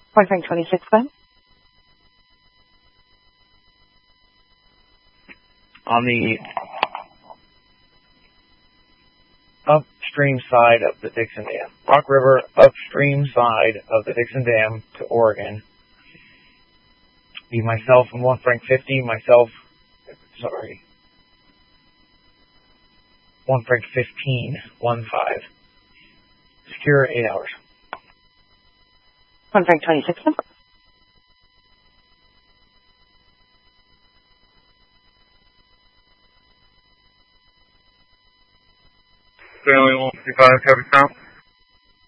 1 Frank 26 then. On the upstream side of the Dixon Dam. Rock River, upstream side of the Dixon Dam to Oregon. Be myself and 1 Frank 50, 1 Frank 15, 1-5. Secure 8 hours. 1 Frank 26 then. Stanley 155, copy count.